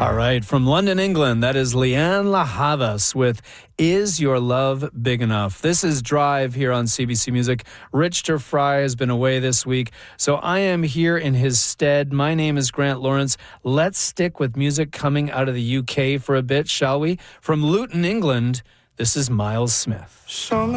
All right, from London, England, that is Lianne La Havas with Is Your Love Big Enough? This is Drive here on CBC Music. Rich Fry has been away this week, so I am here in his stead. My name is Grant Lawrence. Let's stick with music coming out of the UK for a bit, shall we? From Luton, England, this is Miles Smith.